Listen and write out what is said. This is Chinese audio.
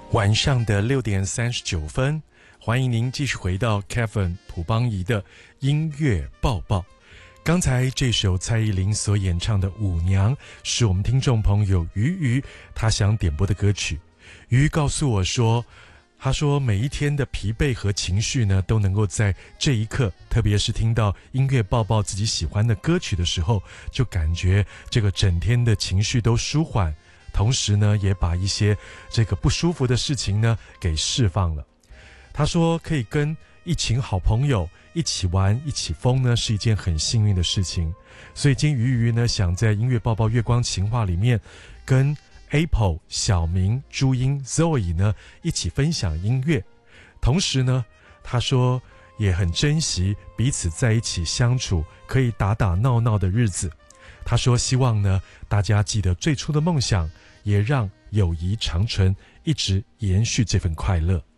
晚上的6:39，欢迎您继续回到 Kevin 朴邦仪的音乐报报。刚才这首蔡依林所演唱的《舞娘》是我们听众朋友鱼他想点播的歌曲。鱼告诉我说，他说每一天的疲惫和情绪呢，都能够在这一刻，特别是听到音乐报报自己喜欢的歌曲的时候，就感觉这个整天的情绪都舒缓，同时呢，也把一些这个不舒服的事情呢给释放了。他说可以跟一群好朋友一起玩一起疯呢，是一件很幸运的事情。所以今天鱼呢想在音乐报报月光情话里面跟 Apple、小明、朱茵、Zoe 呢一起分享音乐，同时呢他说也很珍惜彼此在一起相处可以打打闹闹的日子。他说希望呢大家记得最初的梦想，也让友谊长存，一直延续这份快乐。